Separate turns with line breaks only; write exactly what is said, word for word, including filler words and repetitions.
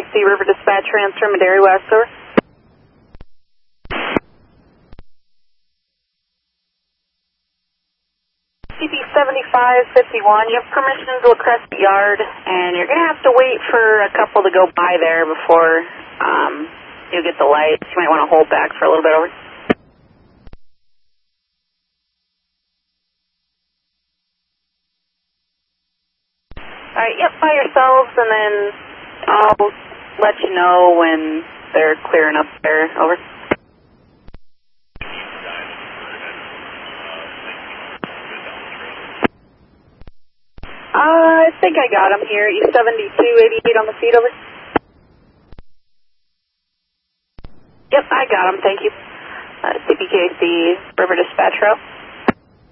C River Dispatch transfer, Madera West, over. C B seventy-five fifty-one, you have permission to crest the yard, and you're going to have to wait for a couple to go by there before um, you get the lights. You might want to hold back for a little bit, over. Alright, yep, by yourselves, and then I'll let you know when they're clearing up there, over. Uh, I think I got him here, E seventy-two eighty-eight on the feed, over. Yep, I got him, thank you. Uh, C P K C River Dispatch Route.